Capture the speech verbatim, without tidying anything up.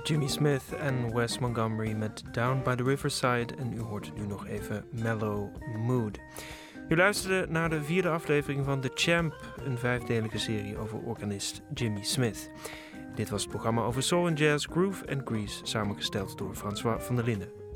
Jimmy Smith en Wes Montgomery met Down by the Riverside. En u hoort nu nog even Mellow Mood. U luisterde naar de vierde aflevering van The Champ, een vijfdelige serie over organist Jimmy Smith. Dit was het programma over soul and jazz, groove en grease, samengesteld door François van der Linden.